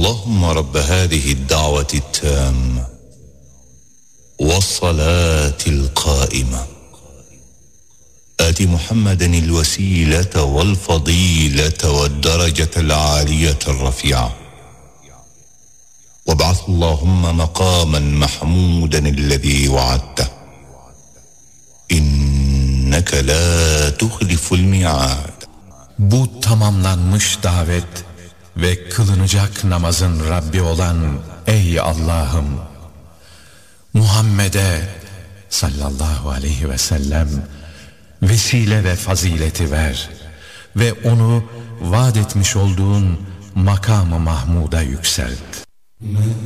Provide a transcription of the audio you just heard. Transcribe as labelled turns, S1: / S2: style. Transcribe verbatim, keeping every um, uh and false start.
S1: اللهم رب هذه الدعوة التامة والصلاة القائمة آت محمدا الوسيلة والفضيلة والدرجة العالية الرفيعة وابعث اللهم مقاما محمودا الذي وعدته إنك لا تخلف الميعاد.
S2: Bu tamamlanmış davet ve kılınacak namazın Rabbi olan ey Allah'ım, Muhammed'e sallallahu aleyhi ve sellem vesile ve fazileti ver ve onu vaat etmiş olduğun makam-ı Mahmud'a yükselt.